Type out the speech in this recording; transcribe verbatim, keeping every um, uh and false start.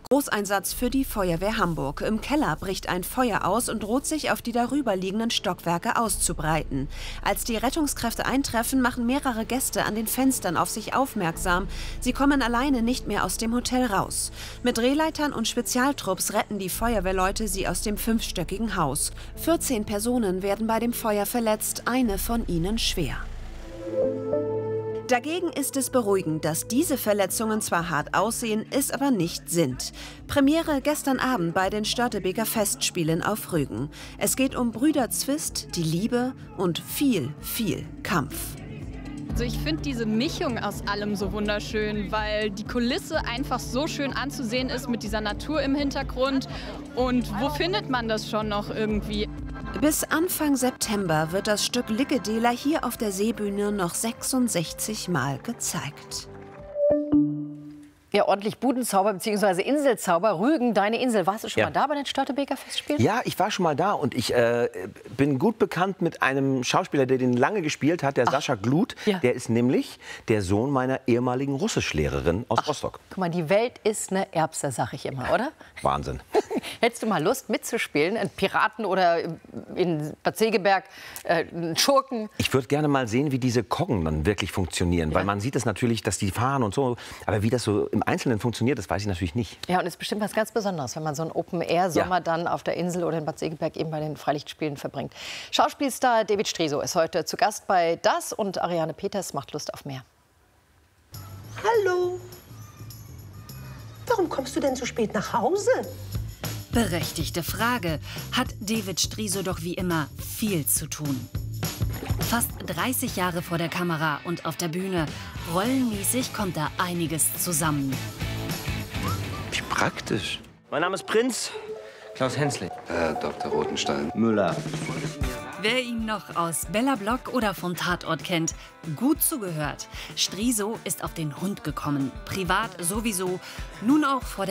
Großeinsatz für die Feuerwehr Hamburg. Im Keller bricht ein Feuer aus und droht sich auf die darüberliegenden Stockwerke auszubreiten. Als die Rettungskräfte eintreffen, machen mehrere Gäste an den Fenstern auf sich aufmerksam. Sie kommen alleine nicht mehr aus dem Hotel raus. Mit Drehleitern und Spezialtrupps retten die Feuerwehrleute sie aus dem fünfstöckigen Haus. vierzehn Personen werden bei dem Feuer verletzt, eine von ihnen schwer. Dagegen ist es beruhigend, dass diese Verletzungen zwar hart aussehen, es aber nicht sind. Premiere gestern Abend bei den Störtebeker Festspielen auf Rügen. Es geht um Brüderzwist, die Liebe und viel, viel Kampf. Also ich finde diese Mischung aus allem so wunderschön, weil die Kulisse einfach so schön anzusehen ist mit dieser Natur im Hintergrund. Und wo findet man das schon noch irgendwie? Bis Anfang September wird das Stück Lickedehler hier auf der Seebühne noch sechsundsechzig Mal gezeigt. Ja, ordentlich Budenzauber bzw. Inselzauber. Rügen, deine Insel. Warst du schon Ja. mal da bei den Störtebeker Festspielen? Ja, ich war schon mal da und ich äh, bin gut bekannt mit einem Schauspieler, der den lange gespielt hat, der Ach. Sascha Glut. Ja. Der ist nämlich der Sohn meiner ehemaligen Russischlehrerin aus Ach, Rostock. Guck mal, die Welt ist eine Erbse, sag ich immer, oder? Wahnsinn. Hättest du mal Lust mitzuspielen? Ein Piraten oder in Bad Segeberg äh, einen Schurken? Ich würde gerne mal sehen, wie diese Koggen dann wirklich funktionieren. Ja. Weil man sieht es natürlich, dass die fahren und so. Aber wie das so im Einzelnen funktioniert, das weiß ich natürlich nicht. Ja, und es ist bestimmt was ganz Besonderes, wenn man so einen Open-Air-Sommer Ja. dann auf der Insel oder in Bad Segeberg eben bei den Freilichtspielen verbringt. Schauspielstar David Striso ist heute zu Gast bei Das und Ariane Peters macht Lust auf mehr. Hallo. Warum kommst du denn so spät nach Hause? Berechtigte Frage. Hat David Striso doch wie immer viel zu tun. Fast dreißig Jahre vor der Kamera und auf der Bühne. Rollenmäßig kommt da einiges zusammen. Wie praktisch. Mein Name ist Prinz. Klaus Hensling. Herr Doktor Rotenstein. Müller. Wer ihn noch aus Bella Block oder von Tatort kennt, gut zugehört. Striso ist auf den Hund gekommen. Privat sowieso, nun auch vor der